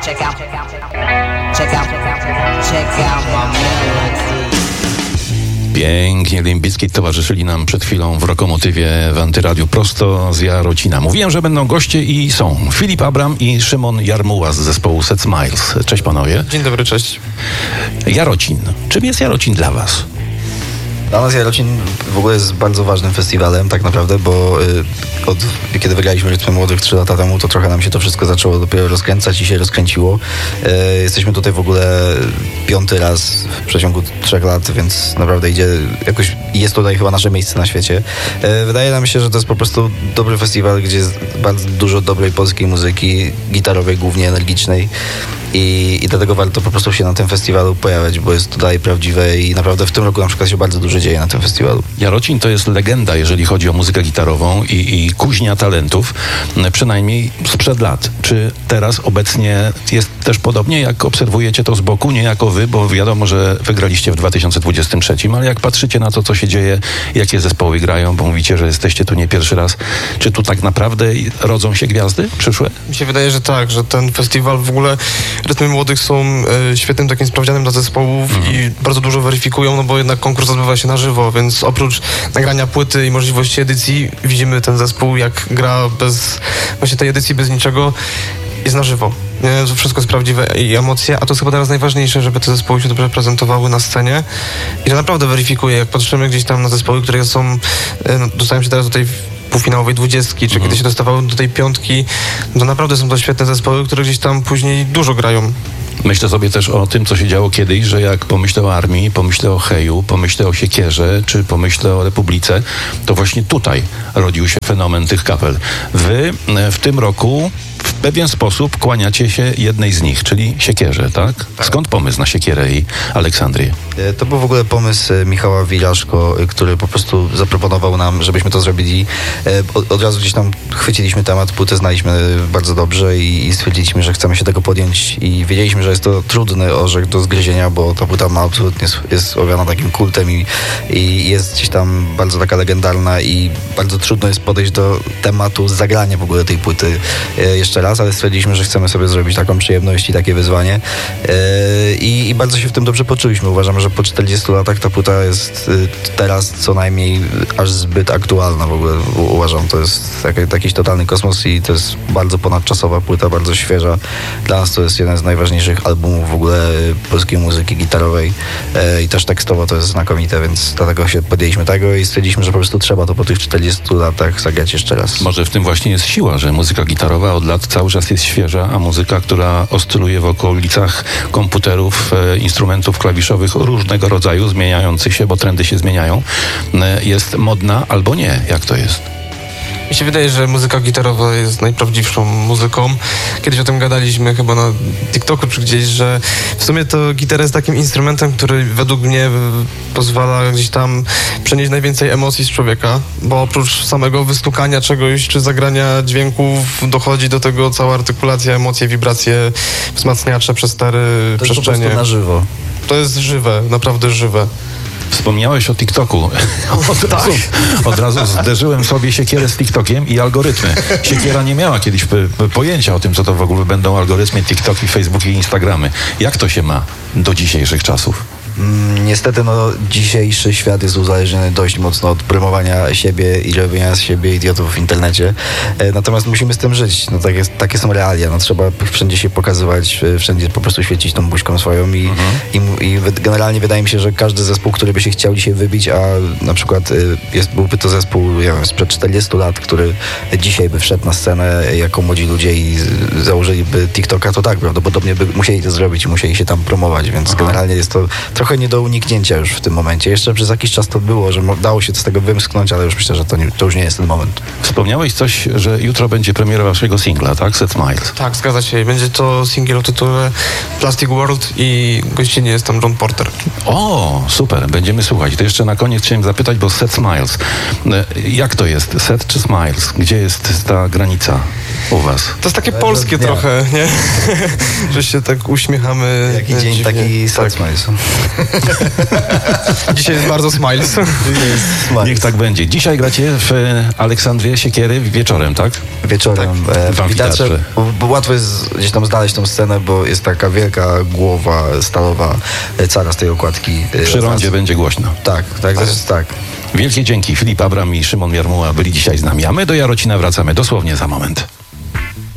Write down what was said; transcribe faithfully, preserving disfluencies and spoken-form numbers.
check out, check out, check out, check out my melody. Pięknie Limp Bizkit towarzyszyli nam przed chwilą w Rokomotywie w Antyradiu prosto z Jarocina. Mówiłem, że będą goście i są. Filip Abram i Szymon Jarmuła z zespołu Set Smiles. Cześć panowie. Dzień dobry, cześć. Jarocin. Czym jest Jarocin dla was? Dla nas Jarocin w ogóle jest bardzo ważnym festiwalem tak naprawdę, bo y, od kiedy wygraliśmy Rytmy Młodych trzy lata temu, to trochę nam się to wszystko zaczęło dopiero rozkręcać i się rozkręciło. Y, jesteśmy tutaj w ogóle piąty raz w przeciągu trzech lat, więc naprawdę idzie jakoś, jest tutaj chyba nasze miejsce na świecie. Y, wydaje nam się, że to jest po prostu dobry festiwal, gdzie jest bardzo dużo dobrej polskiej muzyki, gitarowej głównie, energicznej. I, I dlatego warto po prostu się na tym festiwalu pojawiać, bo jest tutaj prawdziwe i naprawdę w tym roku na przykład się bardzo dużo dzieje na tym festiwalu. Jarocin to jest legenda, jeżeli chodzi o muzykę gitarową i, i kuźnia talentów, przynajmniej sprzed lat. Czy teraz obecnie jest też podobnie, jak obserwujecie to z boku, nie jako wy, bo wiadomo, że wygraliście w dwa tysiące dwudziestym trzecim, ale jak patrzycie na to, co się dzieje, jakie zespoły grają, bo mówicie, że jesteście tu nie pierwszy raz, czy tu tak naprawdę rodzą się gwiazdy przyszłe? Mi się wydaje, że tak, że ten festiwal w ogóle Rytmy Młodych są e, świetnym takim sprawdzianem dla zespołów mm. i bardzo dużo weryfikują, no bo jednak konkurs odbywa się na żywo, więc oprócz nagrania płyty i możliwości edycji widzimy ten zespół, jak gra bez właśnie tej edycji, bez niczego, jest na żywo. Nie? To wszystko jest prawdziwe i emocje, a to jest chyba teraz najważniejsze, żeby te zespoły się dobrze prezentowały na scenie i to naprawdę weryfikuje, jak patrzymy gdzieś tam na zespoły, które są, e, no, dostają się teraz do tej półfinałowej dwudziestki, czy mm. kiedy się dostawały do tej piątki, to naprawdę są to świetne zespoły, które gdzieś tam później dużo grają. Myślę sobie też o tym, co się działo kiedyś, że jak pomyślę o armii, pomyślę o Heju, pomyślę o Siekierze, czy pomyślę o Republice, to właśnie tutaj rodził się fenomen tych kapel. Wy w tym roku w pewien sposób kłaniacie się jednej z nich, czyli Siekierze, tak? tak? Skąd pomysł na Siekierę i Aleksandrię? To był w ogóle pomysł Michała Wilaszko, który po prostu zaproponował nam, żebyśmy to zrobili. Od, od razu gdzieś tam chwyciliśmy temat, płytę znaliśmy bardzo dobrze i, i stwierdziliśmy, że chcemy się tego podjąć i wiedzieliśmy, że jest to trudny orzech do zgryzienia, bo ta płyta ma absolutnie, jest owiana takim kultem i, i jest gdzieś tam bardzo taka legendarna i bardzo trudno jest podejść do tematu zagrania w ogóle tej płyty jeszcze raz, ale stwierdziliśmy, że chcemy sobie zrobić taką przyjemność i takie wyzwanie i, i bardzo się w tym dobrze poczuliśmy. Uważamy, że po czterdziestu latach ta płyta jest teraz co najmniej aż zbyt aktualna w ogóle. Uważam, to jest jakiś totalny kosmos i to jest bardzo ponadczasowa płyta, bardzo świeża. Dla nas to jest jeden z najważniejszych albumów w ogóle polskiej muzyki gitarowej i też tekstowo to jest znakomite, więc dlatego się podjęliśmy tego i stwierdziliśmy, że po prostu trzeba to po tych czterdziestu latach zagrać jeszcze raz. Może w tym właśnie jest siła, że muzyka gitarowa od lat cały czas jest świeża, a muzyka, która oscyluje w okolicach komputerów, e, instrumentów klawiszowych różnego rodzaju, zmieniających się, bo trendy się zmieniają, e, jest modna albo nie. Jak to jest? Mi się wydaje, że muzyka gitarowa jest najprawdziwszą muzyką. Kiedyś o tym gadaliśmy chyba na TikToku czy gdzieś, że w sumie to gitara jest takim instrumentem, który według mnie pozwala gdzieś tam przenieść najwięcej emocji z człowieka, bo oprócz samego wystukania czegoś czy zagrania dźwięków dochodzi do tego cała artykulacja, emocje, wibracje, wzmacniacze, przestery, to przestrzenie. To jest po prostu na żywo. To jest żywe, naprawdę żywe. Wspomniałeś o TikToku. Od razu, od razu zderzyłem sobie Siekierę z TikTokiem i algorytmy. Siekiera nie miała kiedyś pojęcia o tym, co to w ogóle będą algorytmy, TikToki, Facebooki i Instagramy. Jak to się ma do dzisiejszych czasów? Niestety no, dzisiejszy świat jest uzależniony dość mocno od promowania siebie i robienia z siebie idiotów w internecie. E, natomiast musimy z tym żyć. No, tak jest, takie są realia. No, trzeba wszędzie się pokazywać, wszędzie po prostu świecić tą buźką swoją i, mhm. i, i generalnie wydaje mi się, że każdy zespół, który by się chciał dzisiaj wybić, a na przykład jest, byłby to zespół nie wiem, sprzed czterdziestu lat, który dzisiaj by wszedł na scenę jako młodzi ludzie i założyliby TikToka, to tak, prawdopodobnie by musieli to zrobić i musieli się tam promować, więc Aha. generalnie jest to trochę nie do uniknięcia już w tym momencie. Jeszcze przez jakiś czas to było, że dało się z tego wymsknąć, ale już myślę, że to, nie, to już nie jest ten moment. Wspomniałeś coś, że jutro będzie premiera waszego singla, tak? Set Smiles. Tak, zgadza się. Będzie to singiel o tytule Plastic World i gościnnie jest tam John Porter. O, super. Będziemy słuchać. To jeszcze na koniec chciałem zapytać, bo Set Smiles. Jak to jest? Set czy Smiles? Gdzie jest ta granica u was? To jest takie polskie nie. trochę, nie? Że się tak uśmiechamy. Jaki dzień, dziwnie. Taki Set Smiles. Dzisiaj jest bardzo Smiles. Niech tak będzie. Dzisiaj gracie w Aleksandrię Siekiery wieczorem, tak? wieczorem Tak, e, w w amfiteatrze. amfiteatrze. Bo, bo łatwo jest gdzieś tam znaleźć tą scenę, bo jest taka wielka głowa stalowa e, cara z tej okładki. e, Przy rondzie Francji. będzie głośno. Tak, tak, to jest tak. Wielkie dzięki. Filip Abram i Szymon Jarmuła byli dzisiaj z nami, a my do Jarocina wracamy dosłownie za moment.